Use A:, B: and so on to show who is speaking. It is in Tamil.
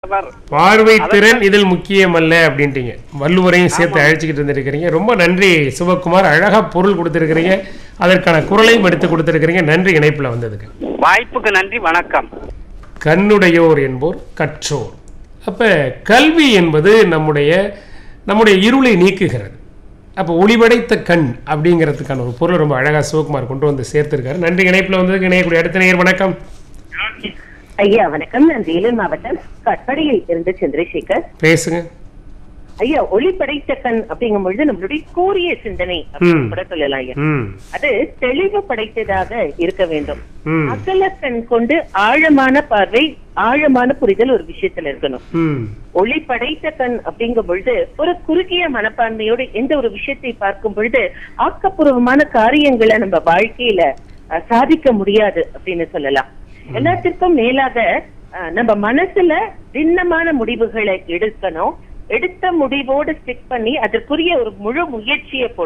A: பார்வை திறன் இதில் முக்கியம் அல்ல அப்படின்ட்டீங்க. வள்ளுவரையும் சேர்த்து அழைச்சிக்கிட்டு இருந்திருக்கிறீங்க. ரொம்ப நன்றி சிவகுமார். அழகா பொருள் கொடுத்திருக்கிறீங்க, அதற்கான குரலையும் எடுத்து கொடுத்திருக்கிறீங்க. நன்றி இணைப்புல வந்ததுக்கு.
B: வாய்ப்புக்கு நன்றி, வணக்கம்.
A: கண்ணுடையோர் என்போர் கற்றோர். அப்ப கல்வி என்பது நம்முடைய இருளை நீக்குகிறது. அப்போ ஒளிவடைத்த கண் அப்படிங்கிறதுக்கான ஒரு பொருள் ரொம்ப அழகா சிவகுமார் கொண்டு வந்து சேர்த்திருக்காரு. நன்றி இணைப்புல வந்ததுக்கு. இணையக்கூடிய அடுத்த நேயர் வணக்கம்.
C: ஐயா வணக்கம். நான் வேலூர் மாவட்டம் கட்படியில் இருந்து சந்திரசேகர்
A: பேசுங்க
C: ஐயா. ஒளி படைத்த கண் அப்படிங்கும் பொழுது நம்மளுடைய கூரிய சிந்தனை அப்படின்னு கூட சொல்லலாம் ஐயா. அது தெளிவு படைத்ததாக இருக்க வேண்டும். அகல கண் கொண்டு ஆழமான பார்வை, ஆழமான புரிதல் ஒரு விஷயத்துல இருக்கணும். ஒளி படைத்த கண் அப்படிங்கும் பொழுது ஒரு குறுகிய மனப்பான்மையோடு எந்த ஒரு விஷயத்தை பார்க்கும் பொழுது ஆக்கப்பூர்வமான காரியங்களை நம்ம வாழ்க்கையில சாதிக்க முடியாது அப்படின்னு சொல்லலாம். எல்லாத்திற்கும் மேலாக நம்ம மனசுல திண்ணமான முடிவுகளை எடுக்கணும். எடுத்த முடிவோடு ஸ்டிக் பண்ணி அதற்குரிய ஒரு முழு முயற்சியை